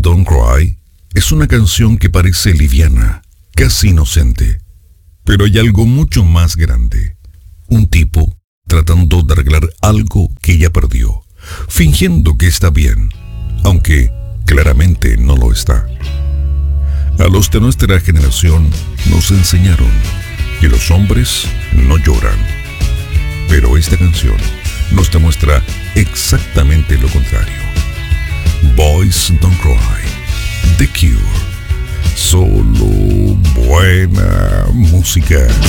Don't Cry es una canción que parece liviana, casi inocente. Pero hay algo mucho más grande. Un tipo tratando de arreglar algo que ya perdió, fingiendo que está bien, aunque claramente no lo está. A los de nuestra generación nos enseñaron que los hombres no lloran. Pero esta canción nos demuestra exactamente lo contrario. Boys Don't Cry, The Cure. Solo buena música.